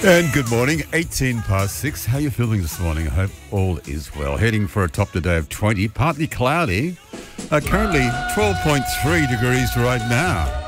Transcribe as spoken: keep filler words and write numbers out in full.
And good morning, eighteen past six. How are you feeling this morning? I hope all is well. Heading for a top today of twenty, partly cloudy. Uh, currently twelve point three degrees right now.